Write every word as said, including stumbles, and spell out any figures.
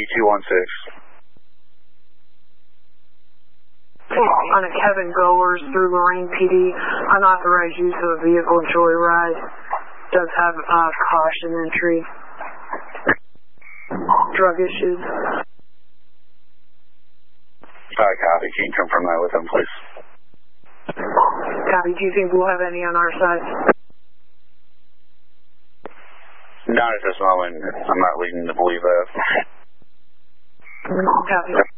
two one six. On a Kevin Goers through Lorraine P D, unauthorized use of a vehicle joyride. Does have uh, caution entry. Drug issues. Uh, copy. Can you confirm that with him, please? Copy. Do you think we'll have any on our side? Not at this moment. I'm not leading to believe that. Copy.